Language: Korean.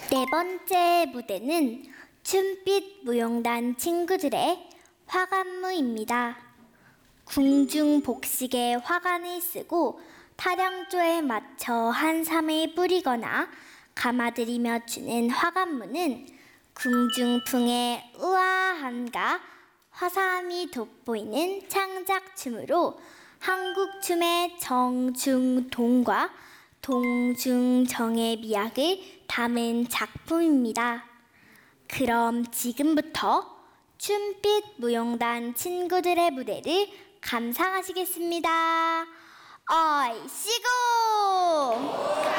네 번째 무대는 춤빛 무용단 친구들의 화관무입니다. 궁중복식에 화관을 쓰고 타령조에 맞춰 한삼을 뿌리거나 감아들이며 추는 화관무는 궁중풍의 우아함과 화사함이 돋보이는 창작춤으로 한국춤의 정중동과 동중정의 미학을 담은 작품입니다. 그럼 지금부터 춤빛 무용단 친구들의 무대를 감상하시겠습니다. 얼씨구!